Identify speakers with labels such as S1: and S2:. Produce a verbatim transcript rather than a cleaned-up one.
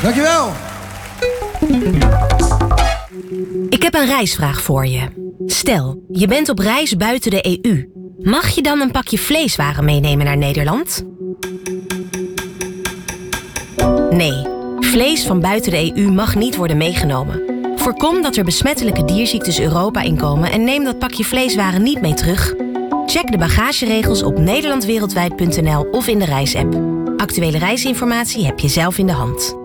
S1: Dankjewel.
S2: Ik heb een reisvraag voor je. Stel, je bent op reis buiten de E U. Mag je dan een pakje vleeswaren meenemen naar Nederland? Nee, vlees van buiten de E U mag niet worden meegenomen. Voorkom dat er besmettelijke dierziektes Europa inkomen en neem dat pakje vleeswaren niet mee terug. Check de bagageregels op nederlandwereldwijd punt n l of in de reisapp. Actuele reisinformatie heb je zelf in de hand.